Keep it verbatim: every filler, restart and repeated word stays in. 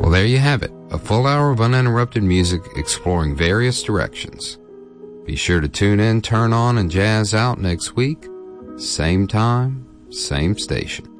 Well, there you have it, a full hour of uninterrupted music exploring various directions. Be sure to tune in, turn on, and jazz out next week. Same time, same station.